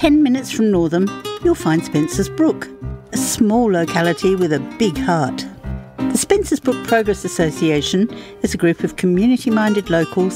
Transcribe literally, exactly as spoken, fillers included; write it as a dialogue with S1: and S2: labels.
S1: ten minutes from Northam, you'll find Spencer's Brook, a small locality with a big heart. The Spencer's Brook Progress Association is a group of community-minded locals